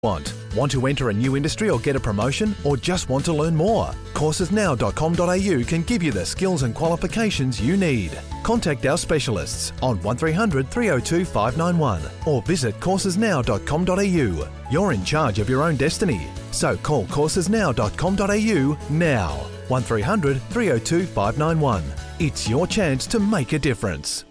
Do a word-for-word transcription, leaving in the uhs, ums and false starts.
Want. Want to enter a new industry or get a promotion, or just want to learn more? courses now dot com dot a u can give you the skills and qualifications you need. Contact our specialists on one three hundred three oh two five nine one or visit courses now dot com dot a u. You're in charge of your own destiny, so call courses now dot com dot a u now. one three hundred three oh two five nine one. It's your chance to make a difference.